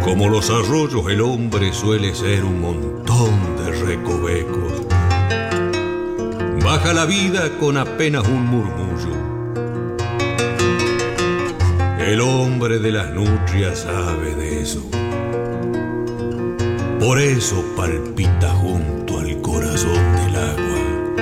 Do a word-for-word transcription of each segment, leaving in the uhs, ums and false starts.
Como los arroyos, el hombre suele ser un montón de recovecos. Baja la vida con apenas un murmullo. El hombre de las nutrias sabe de eso. Por eso palpita junto al corazón del agua.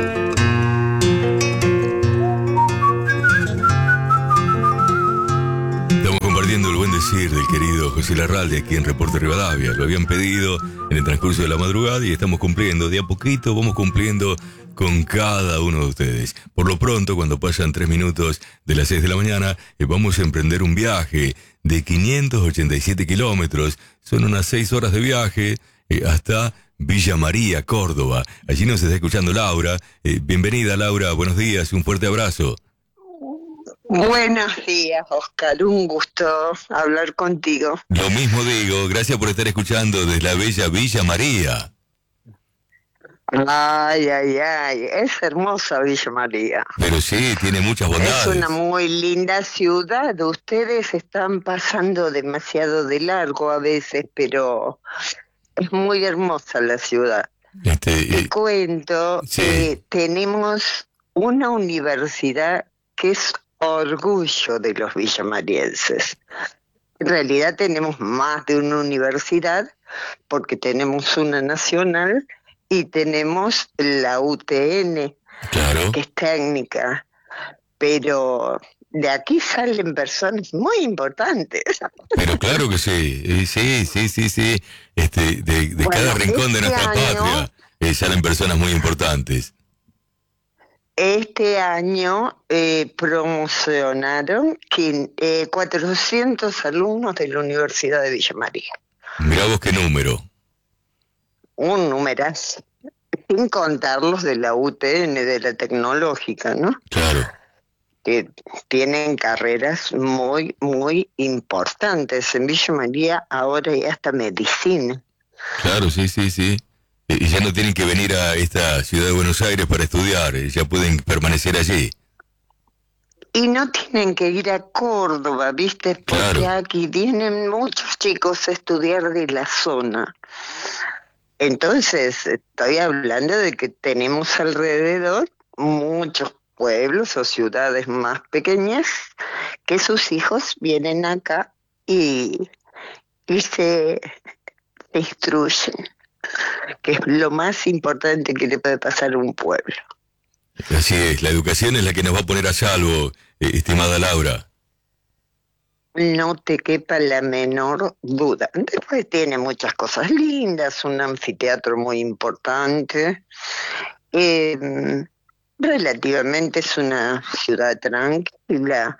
Estamos compartiendo el buen decir del querido José Larralde aquí en Reporte Rivadavia. Lo habían pedido en el transcurso de la madrugada y estamos cumpliendo. De a poquito vamos cumpliendo con cada uno de ustedes. Por lo pronto, cuando pasan tres minutos de las seis de la mañana, eh, vamos a emprender un viaje de quinientos ochenta y siete kilómetros. Son unas seis horas de viaje eh, hasta Villa María, Córdoba. Allí nos está escuchando Laura. Eh, bienvenida, Laura. Buenos días. Un fuerte abrazo. Buenos días, Oscar. Un gusto hablar contigo. Lo mismo digo. Gracias por estar escuchando desde la bella Villa María. Ay, ay, ay, es hermosa Villa María. Pero sí, tiene muchas bondades. Es una muy linda ciudad. Ustedes están pasando demasiado de largo a veces, pero es muy hermosa la ciudad. Este, Te eh, cuento sí. que tenemos una universidad que es orgullo de los villamarienses. En realidad tenemos más de una universidad, porque tenemos una nacional y tenemos la U T N, Claro. que es técnica, pero de aquí salen personas muy importantes. Pero claro que sí, eh, sí, sí, sí, sí. Este, de de Bueno, cada rincón de este nuestra año- patria eh, salen personas muy importantes. Este año eh, promocionaron que, eh, cuatrocientos alumnos de la Universidad de Villa María. Mirá vos qué número. Un numerazo, sin contar los de la U T N, de la tecnológica, ¿no? Claro. Que tienen carreras muy, muy importantes. En Villa María ahora hay hasta medicina. Claro, sí, sí, sí. Eh, Y ya no tienen que venir a esta ciudad de Buenos Aires para estudiar, eh, ya pueden permanecer allí. Y no tienen que ir a Córdoba, ¿viste? Porque Claro. aquí vienen muchos chicos a estudiar de la zona. Entonces, estoy hablando de que tenemos alrededor muchos pueblos o ciudades más pequeñas que sus hijos vienen acá y, y se, se instruyen, que es lo más importante que le puede pasar a un pueblo. Así es, la educación es la que nos va a poner a salvo, eh, estimada Laura. No te quepa la menor duda. Después tiene muchas cosas lindas, un anfiteatro muy importante. Eh, relativamente es una ciudad tranquila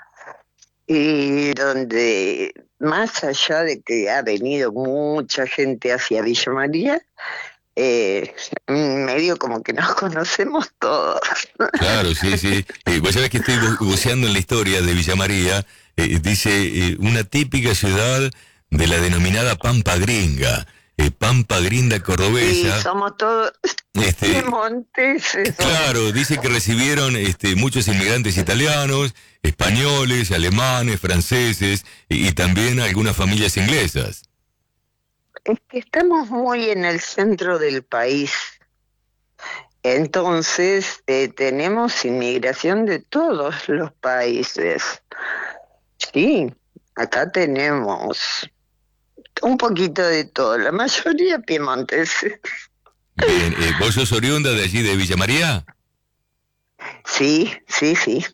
y donde, más allá de que ha venido mucha gente hacia Villa María, eh, medio como que nos conocemos todos. Claro, sí, sí. Eh, vos sabés que estoy bu- buceando en la historia de Villa María. Eh, dice, eh, una típica ciudad de la denominada Pampa Gringa. Eh, Pampa Gringa Y cordobesa. somos todos Este, piemonteses. Claro, dice que recibieron este, muchos inmigrantes italianos, españoles, alemanes, franceses y, y también algunas familias inglesas. Es que estamos muy en el centro del país. Entonces, eh, tenemos inmigración de todos los países. Sí, acá tenemos un poquito de todo, la mayoría piemonteses. Bien, eh, ¿vos sos oriunda de allí de Villa María? Sí, sí, sí.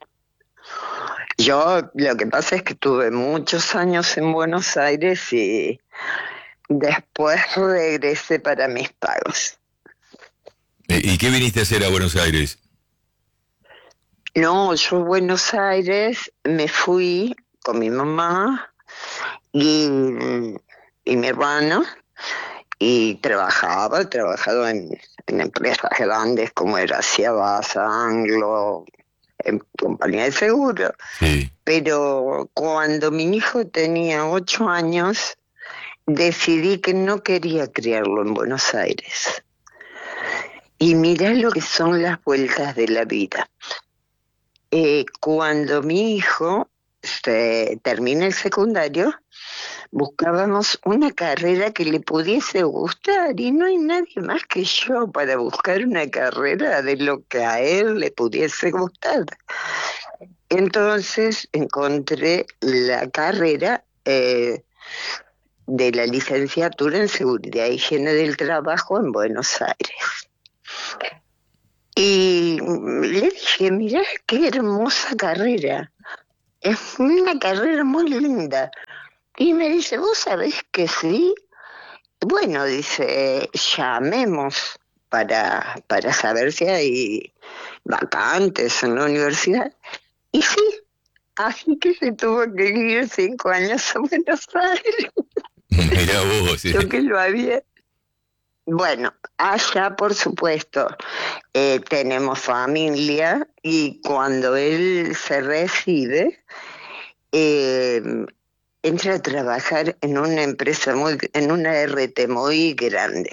Yo lo que pasa es que tuve muchos años en Buenos Aires y después regresé para mis pagos. Eh, ¿Y qué viniste a hacer a Buenos Aires? No, yo a Buenos Aires me fui con mi mamá y, y mi hermano y trabajaba, he trabajado en, en empresas grandes como era Ciabasa, Anglo, en compañía de seguro. Sí. Pero cuando mi hijo tenía ocho años, decidí que no quería criarlo en Buenos Aires. Y mirá lo que son las vueltas de la vida. Eh, cuando mi hijo se termina el secundario, buscábamos una carrera que le pudiese gustar y no hay nadie más que yo para buscar una carrera de lo que a él le pudiese gustar. Entonces encontré la carrera eh, de la licenciatura en Seguridad e Higiene del Trabajo en Buenos Aires. Y le dije, mirá qué hermosa carrera, es una carrera muy linda. Y me dice, ¿vos sabés que sí? Bueno, dice, llamemos para, para saber si hay vacantes en la universidad. Y sí, así que se tuvo que ir cinco años a Buenos Aires. Mirá vos, sí. Yo que lo había... Bueno, allá por supuesto eh, tenemos familia y cuando él se recibe, eh, entra a trabajar en una empresa muy, en una R T muy grande.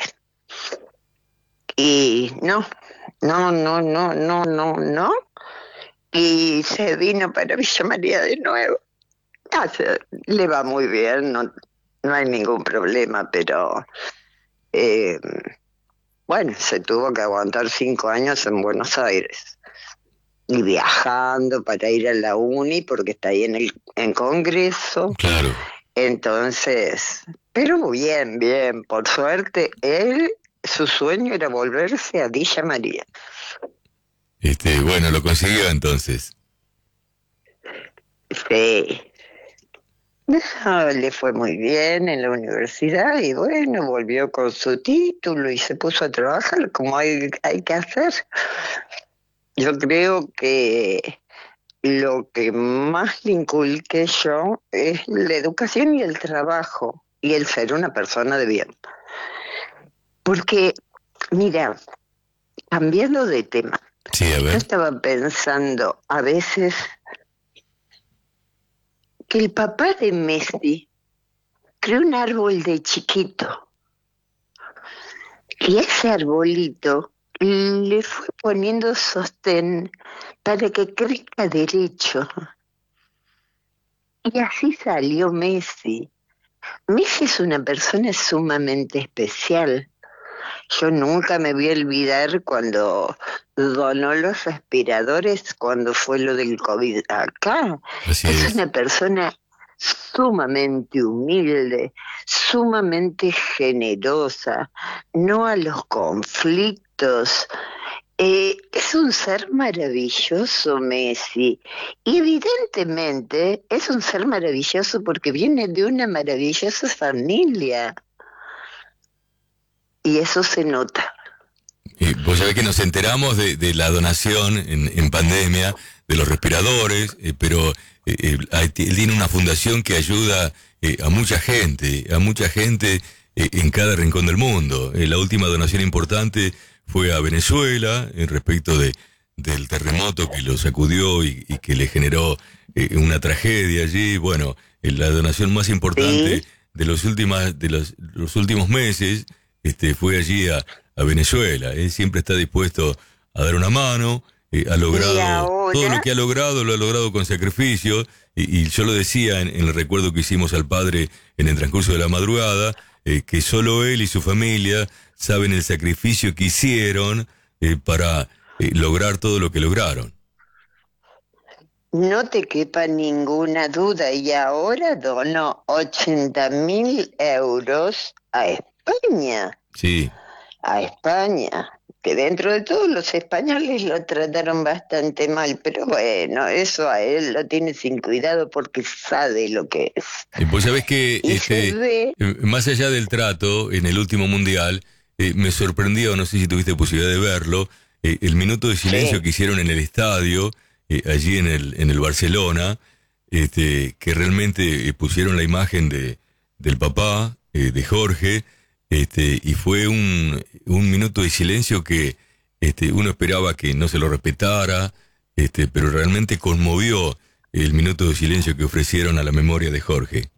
Y no, no, no, no, no, no, no. Y se vino para Villa María de nuevo. Ah, se, le va muy bien, no, no hay ningún problema, pero eh, bueno, se tuvo que aguantar cinco años en Buenos Aires y viajando para ir a la uni porque está ahí en el en Congreso. Claro. Entonces, pero bien, bien, por suerte, él, su sueño era volverse a Villa María. Este, bueno, lo consiguió entonces. Sí. No, le fue muy bien en la universidad y bueno, volvió con su título y se puso a trabajar como hay, hay que hacer. Yo creo que lo que más le inculqué yo es la educación y el trabajo y el ser una persona de bien. Porque, mira, cambiando de tema, sí, a ver. yo estaba pensando a veces que el papá de Messi creó un árbol de chiquito y ese arbolito le fue poniendo sostén para que crezca derecho. Y así salió Messi. Messi es una persona sumamente especial. Yo nunca me voy a olvidar cuando donó los respiradores cuando fue lo del COVID acá. Así es, es una persona sumamente humilde, sumamente generosa, no a los conflictos. Eh, es un ser maravilloso, Messi. Y evidentemente es un ser maravilloso porque viene de una maravillosa familia. Y eso se nota. Y vos sabés que nos enteramos de, de la donación en, en pandemia de los respiradores, eh, pero eh, él tiene una fundación que ayuda eh, a mucha gente, a mucha gente eh, en cada rincón del mundo. Eh, la última donación importante fue a Venezuela, en respecto de, del terremoto que lo sacudió y, y que le generó eh, una tragedia allí. Bueno, eh, la donación más importante ¿Sí? de los últimas, de los, los últimos meses este, fue allí a, a Venezuela. Él siempre está dispuesto a dar una mano. Eh, ha logrado todo lo que ha logrado, lo ha logrado con sacrificio. Y, y yo lo decía en, en el recuerdo que hicimos al padre en el transcurso de la madrugada, eh, que solo él y su familia saben el sacrificio que hicieron eh, para eh, lograr todo lo que lograron. No te quepa ninguna duda, y ahora donó ochenta mil euros a España. Sí. A España, que dentro de todo los españoles lo trataron bastante mal, pero bueno, eso a él lo tiene sin cuidado porque sabe lo que es. Y vos sabés que este, ve... más allá del trato en el último mundial, eh, me sorprendió, no sé si tuviste posibilidad de verlo, eh, el minuto de silencio sí. que hicieron en el estadio, eh, allí en el, en el Barcelona, este, que realmente eh, pusieron la imagen de, del papá, eh, de Jorge, Este, y fue un, un minuto de silencio que este, uno esperaba que no se lo respetara, este, pero realmente conmovió el minuto de silencio que ofrecieron a la memoria de Jorge.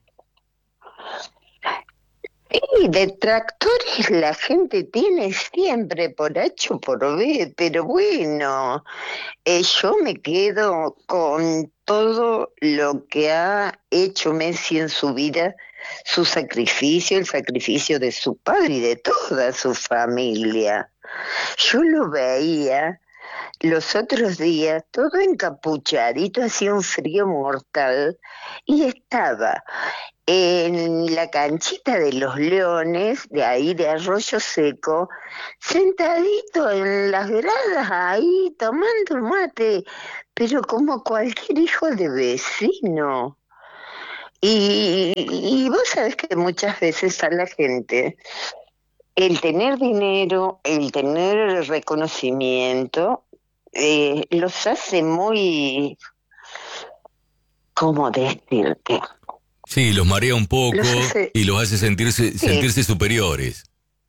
Sí, detractores la gente tiene siempre por H o por B, pero bueno, eh, yo me quedo con todo lo que ha hecho Messi en su vida su sacrificio, el sacrificio de su padre y de toda su familia. Yo lo veía los otros días, todo encapuchadito, hacía un frío mortal, y estaba en la canchita de los Leones, de ahí de Arroyo Seco, sentadito en las gradas ahí, tomando mate, pero como cualquier hijo de vecino. Y, y vos sabés que muchas veces a la gente el tener dinero, el tener reconocimiento, eh, los hace muy, ¿cómo decirte? Sí, los marea un poco Los hace- y los hace sentirse, Sí. sentirse superiores.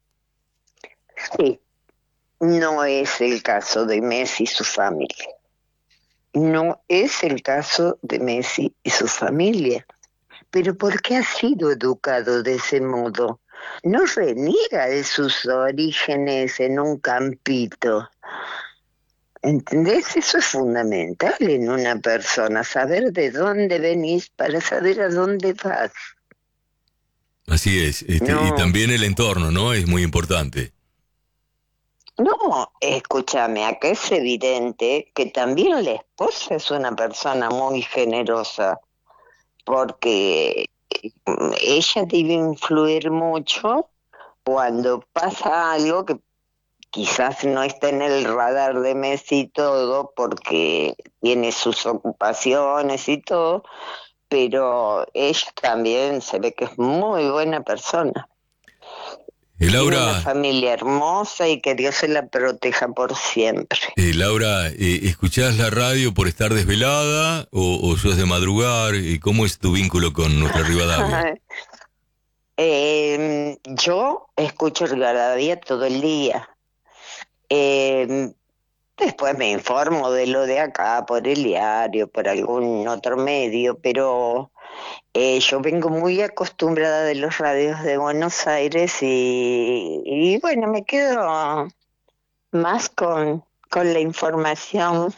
Sí, no es el caso de Messi y su familia. No es el caso de Messi y su familia. Pero ¿por qué ha sido educado de ese modo? No reniega de sus orígenes en un campito. ¿Entendés? Eso es fundamental en una persona, saber de dónde venís para saber a dónde vas. Así es. Este, No. Y también el entorno, ¿no? Es muy importante. No, escúchame, acá es evidente que también la esposa es una persona muy generosa, porque mm, ella debe influir mucho cuando pasa algo que quizás no está en el radar de Messi y todo, porque tiene sus ocupaciones y todo, pero ella también se ve que es muy buena persona. Eh, Tiene una Laura, familia hermosa y que Dios se la proteja por siempre. eh, Laura, eh, ¿escuchás la radio por estar desvelada o, o sos de madrugar? ¿Y cómo es tu vínculo con nuestra Rivadavia? Eh, yo escucho Rivadavia todo el día. Eh, después me informo de lo de acá por el diario, por algún otro medio, pero eh, yo vengo muy acostumbrada de los radios de Buenos Aires y, y bueno, me quedo más con, con la información.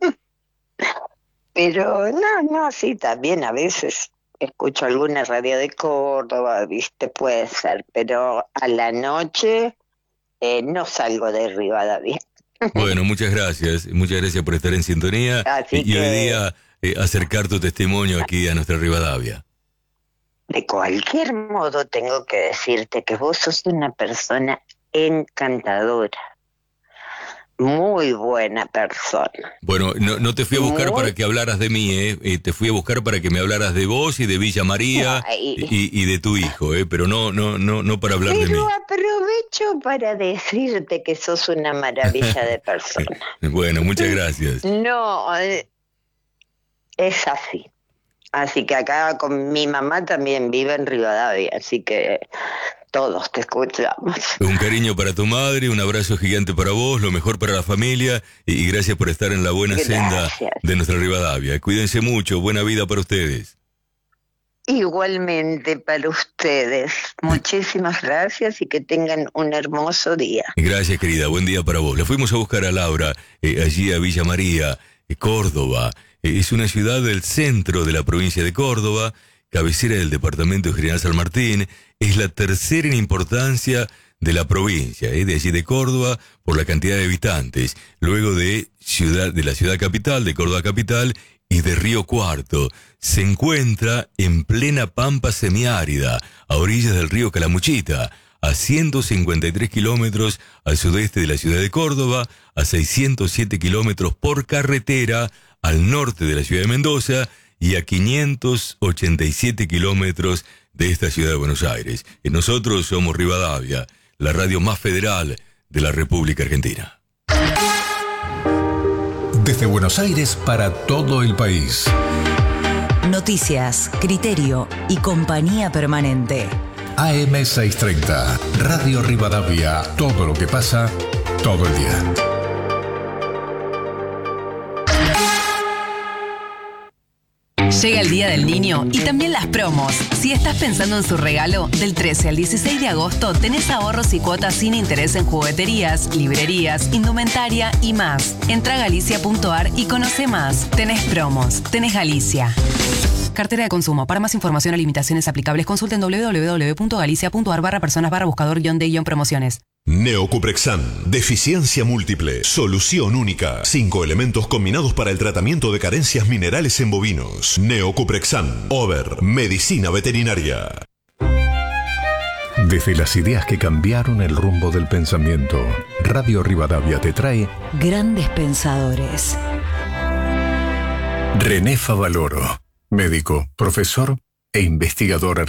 Pero no, no, sí, también a veces escucho alguna radio de Córdoba, viste, puede ser, pero a la noche eh, no salgo de Rivadavia. Bueno, muchas gracias. Muchas gracias por estar en sintonía Así y, y hoy que- día eh, acercar tu testimonio aquí a nuestra Rivadavia. De cualquier modo, tengo que decirte que vos sos una persona encantadora, muy buena persona. Bueno, no, no te fui a buscar Muy- para que hablaras de mí, ¿eh? Eh, Te fui a buscar para que me hablaras de vos y de Villa María Ay. y, y de tu hijo, ¿eh? Pero no, no, no, no para hablar de mí. Pero aprovecho para decirte que sos una maravilla de persona. Bueno, muchas gracias. No, eh, es así. Así que acá con mi mamá también vive en Rivadavia, así que todos te escuchamos. Un cariño para tu madre, un abrazo gigante para vos, lo mejor para la familia y, y gracias por estar en la buena senda Gracias. de nuestra Rivadavia. Cuídense mucho, buena vida para ustedes. Igualmente para ustedes. Muchísimas gracias y que tengan un hermoso día. Gracias, querida, buen día para vos. La fuimos a buscar a Laura, eh, allí a Villa María, eh, Córdoba. Eh, es una ciudad del centro de la provincia de Córdoba, cabecera del departamento de General San Martín. Es la tercera en importancia de la provincia, eh, de allí de Córdoba, por la cantidad de habitantes. Luego de, ciudad, de la ciudad capital, de Córdoba capital, y de Río Cuarto. Se encuentra en plena pampa semiárida, a orillas del río Calamuchita, a ciento cincuenta y tres kilómetros al sudeste de la ciudad de Córdoba, a seiscientos siete kilómetros por carretera al norte de la ciudad de Mendoza y a quinientos ochenta y siete kilómetros de esta ciudad de Buenos Aires. Y nosotros somos Rivadavia, la radio más federal de la República Argentina. Desde Buenos Aires para todo el país. Noticias, criterio y compañía permanente. A M seiscientos treinta, Radio Rivadavia. Todo lo que pasa, todo el día. Llega el Día del Niño y también las promos. Si estás pensando en su regalo, del trece al dieciséis de agosto tenés ahorros y cuotas sin interés en jugueterías, librerías, indumentaria y más. Entra a galicia punto ar y conoce más. Tenés promos, tenés Galicia. Cartera de consumo. Para más información o limitaciones aplicables, consulten doble u doble u doble u punto galicia punto ar barra personas barra buscador guión de guión promociones. Neocuprexan, deficiencia múltiple, solución única. Cinco elementos combinados para el tratamiento de carencias minerales en bovinos. Neocuprexan, Over, medicina veterinaria. Desde las ideas que cambiaron el rumbo del pensamiento, Radio Rivadavia te trae Grandes Pensadores. René Favaloro, médico, profesor e investigador